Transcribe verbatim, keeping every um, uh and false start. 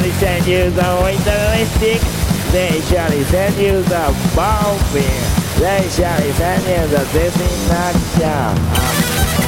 Charlie send you the winter stick. Then Charlie send you the ball beer. Then Charlie send you the disinfection.